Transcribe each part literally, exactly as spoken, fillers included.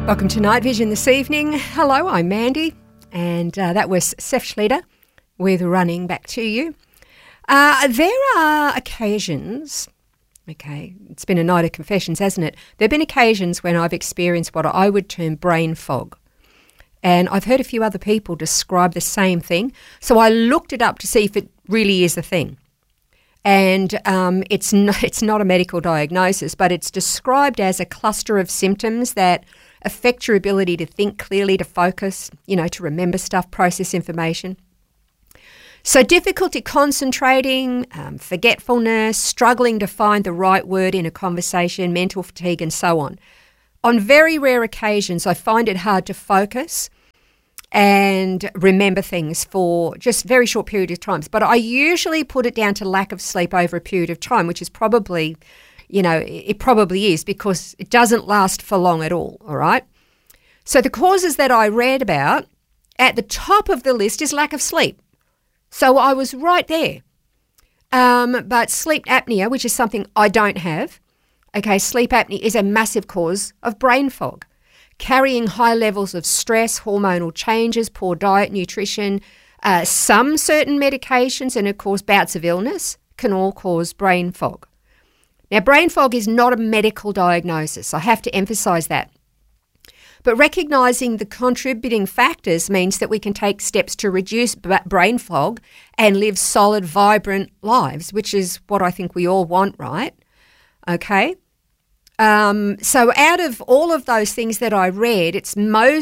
Welcome to Night Vision this evening. Hello, I'm Mandy, and uh, that was Seth Schlieder with Running Back to You. Uh, there are occasions, okay, it's been a night of confessions, hasn't it? There have been occasions when I've experienced what I would term brain fog. And I've heard a few other people describe the same thing. So I looked it up to see if it really is a thing. And um, it's, not, it's not a medical diagnosis, but it's described as a cluster of symptoms that affect your ability to think clearly, to focus, you know, to remember stuff, process information. So difficulty concentrating, um, forgetfulness, struggling to find the right word in a conversation, mental fatigue, and so on. On very rare occasions, I find it hard to focus and remember things for just very short periods of time. But I usually put it down to lack of sleep over a period of time, which is probably, you know, it probably is because it doesn't last for long at all, all right? So the causes that I read about, at the top of the list is lack of sleep. So I was right there. Um, but sleep apnea, which is something I don't have, okay, sleep apnea is a massive cause of brain fog. Carrying high levels of stress, hormonal changes, poor diet, nutrition, uh, some certain medications, and of course bouts of illness can all cause brain fog. Now, brain fog is not a medical diagnosis. I have to emphasise that. But recognising the contributing factors means that we can take steps to reduce b- brain fog and live solid, vibrant lives, which is what I think we all want, right? Okay. Um, so out of all of those things that I read, it's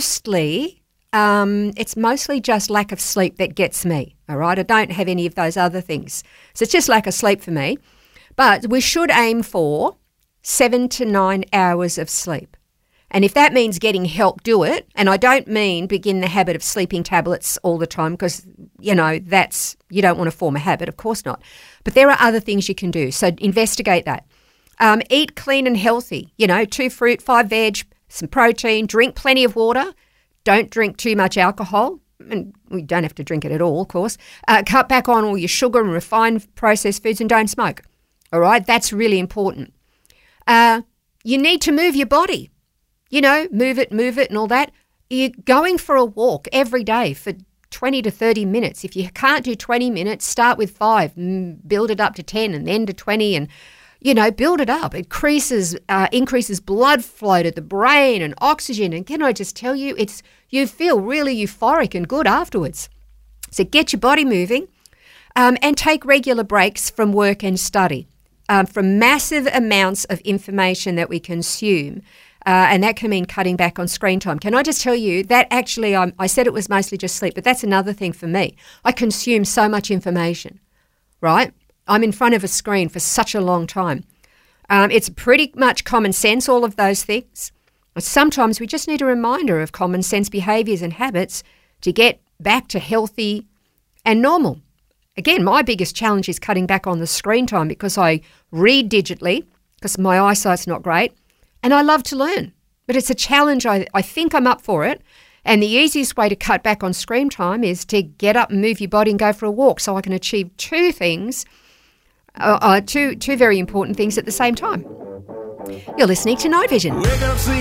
mostly um, it's mostly just lack of sleep that gets me, all right? I don't have any of those other things. So it's just lack of sleep for me. But we should aim for seven to nine hours of sleep. And if that means getting help, do it. And I don't mean begin the habit of sleeping tablets all the time because, you know, that's, you don't want to form a habit, of course not. But there are other things you can do. So investigate that. Um, eat clean and healthy, you know, two fruit, five veg, some protein, drink plenty of water. Don't drink too much alcohol. And we don't have to drink it at all, of course. Uh, cut back on all your sugar and refined processed foods and don't smoke. All right, that's really important. Uh, you need to move your body. You know, move it, move it and all that. You're going for a walk every day for twenty to thirty minutes. If you can't do twenty minutes, start with five, build it up to ten and then to twenty and, you know, build it up. It increases, uh, increases blood flow to the brain and oxygen. And can I just tell you, it's you feel really euphoric and good afterwards. So get your body moving um, and take regular breaks from work and study. Um, from massive amounts of information that we consume, uh, and that can mean cutting back on screen time. Can I just tell you that actually um, I said it was mostly just sleep, but that's another thing for me. I consume so much information, right? I'm in front of a screen for such a long time. Um, it's pretty much common sense, all of those things. Sometimes we just need a reminder of common sense behaviours and habits to get back to healthy and normal. Again, my biggest challenge is cutting back on the screen time because I read digitally because my eyesight's not great and I love to learn. But it's a challenge. I, I think I'm up for it. And the easiest way to cut back on screen time is to get up and move your body and go for a walk so I can achieve two things, uh, uh, two, two very important things at the same time. You're listening to Night Vision. Wake up,